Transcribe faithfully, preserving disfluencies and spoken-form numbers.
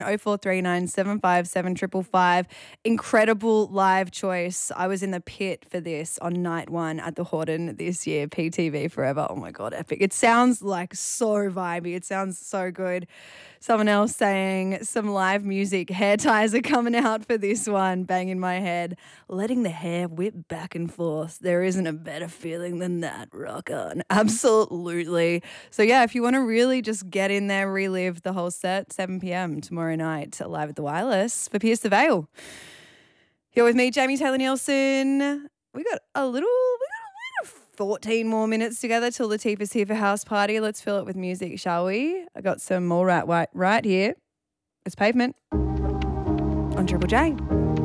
oh four three nine, seven five seven, five five five. Incredible live choice. I was in the pit for this on night one at the Horton this year. P T V forever. Oh my God, epic. It sounds like so vibey. It sounds so good. Someone else saying some live music. Hair ties are coming out for this one. Bang in my head. Letting the hair whip back and forth. There isn't a better feeling than that. Rock on. Absolutely. So yeah, if you want to really just get in there, relive the whole set, seven p.m. tomorrow night, live at the Wireless for Pierce the Veil. You're with me, Jamie Taylor Nielsen. We got a little, we got a little fourteen more minutes together till Latifah's here for House Party. Let's fill it with music, shall we? I got some more right, right, right here. It's Pavement on Triple J.